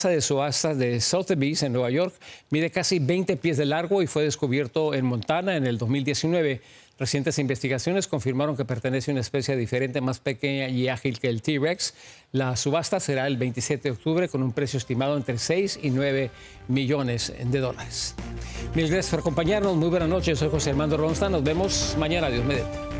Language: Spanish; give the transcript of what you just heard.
de subastas de Sotheby's en Nueva York mide casi 20 pies de largo y fue descubierto en Montana en el 2019. Recientes investigaciones confirmaron que pertenece a una especie diferente, más pequeña y ágil que el T-Rex. La subasta será el 27 de octubre con un precio estimado entre 6 y 9 millones de dólares. Mil gracias por acompañarnos. Muy buenas noches. Soy José Armando Ronsta. Nos vemos mañana. Dios mediante.